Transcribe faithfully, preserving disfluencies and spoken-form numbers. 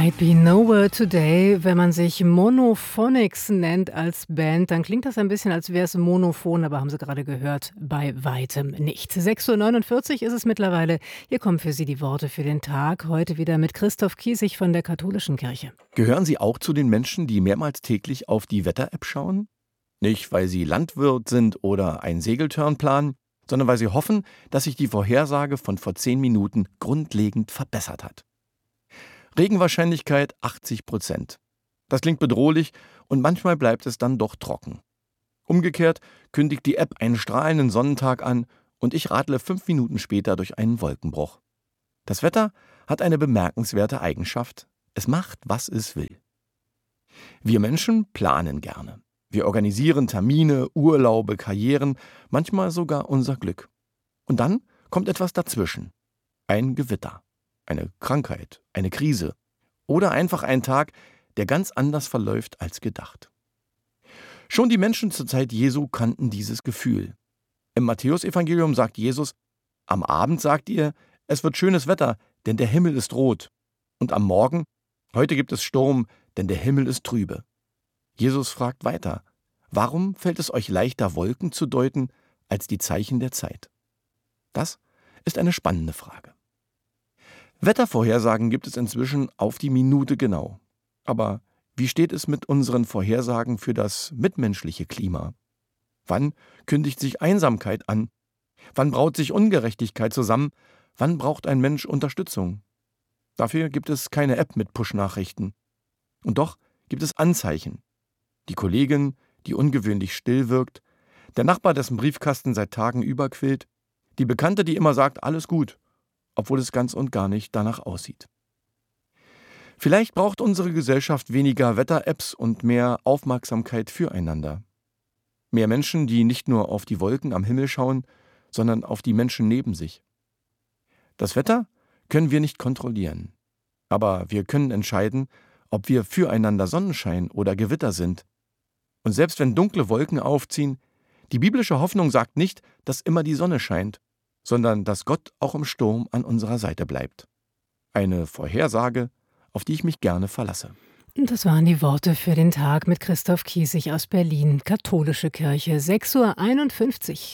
Might Be Nowhere Today. Wenn man sich Monophonics nennt als Band, dann klingt das ein bisschen, als wäre es monophon, aber haben Sie gerade gehört, bei weitem nicht. sechs Uhr neunundvierzig ist es mittlerweile. Hier kommen für Sie die Worte für den Tag. Heute wieder mit Christoph Kiesig von der Katholischen Kirche. Gehören Sie auch zu den Menschen, die mehrmals täglich auf die Wetter-App schauen? Nicht, weil Sie Landwirt sind oder einen Segeltörn planen, sondern weil Sie hoffen, dass sich die Vorhersage von vor zehn Minuten grundlegend verbessert hat. Regenwahrscheinlichkeit achtzig Prozent. Das klingt bedrohlich und manchmal bleibt es dann doch trocken. Umgekehrt kündigt die App einen strahlenden Sonnentag an und ich radle fünf Minuten später durch einen Wolkenbruch. Das Wetter hat eine bemerkenswerte Eigenschaft. Es macht, was es will. Wir Menschen planen gerne. Wir organisieren Termine, Urlaube, Karrieren, manchmal sogar unser Glück. Und dann kommt etwas dazwischen. Ein Gewitter. Eine Krankheit, eine Krise oder einfach ein Tag, der ganz anders verläuft als gedacht. Schon die Menschen zur Zeit Jesu kannten dieses Gefühl. Im Matthäusevangelium sagt Jesus: Am Abend sagt ihr, es wird schönes Wetter, denn der Himmel ist rot. Und am Morgen, heute gibt es Sturm, denn der Himmel ist trübe. Jesus fragt weiter: Warum fällt es euch leichter, Wolken zu deuten, als die Zeichen der Zeit? Das ist eine spannende Frage. Wettervorhersagen gibt es inzwischen auf die Minute genau. Aber wie steht es mit unseren Vorhersagen für das mitmenschliche Klima? Wann kündigt sich Einsamkeit an? Wann braut sich Ungerechtigkeit zusammen? Wann braucht ein Mensch Unterstützung? Dafür gibt es keine App mit Push-Nachrichten. Und doch gibt es Anzeichen. Die Kollegin, die ungewöhnlich still wirkt, der Nachbar, dessen Briefkasten seit Tagen überquillt, die Bekannte, die immer sagt, alles gut, obwohl es ganz und gar nicht danach aussieht. Vielleicht braucht unsere Gesellschaft weniger Wetter-Apps und mehr Aufmerksamkeit füreinander. Mehr Menschen, die nicht nur auf die Wolken am Himmel schauen, sondern auf die Menschen neben sich. Das Wetter können wir nicht kontrollieren, aber wir können entscheiden, ob wir füreinander Sonnenschein oder Gewitter sind. Und selbst wenn dunkle Wolken aufziehen, die biblische Hoffnung sagt nicht, dass immer die Sonne scheint, sondern dass Gott auch im Sturm an unserer Seite bleibt. Eine Vorhersage, auf die ich mich gerne verlasse. Das waren die Worte für den Tag mit Christoph Kiesig aus Berlin, Katholische Kirche, sechs Uhr einundfünfzig.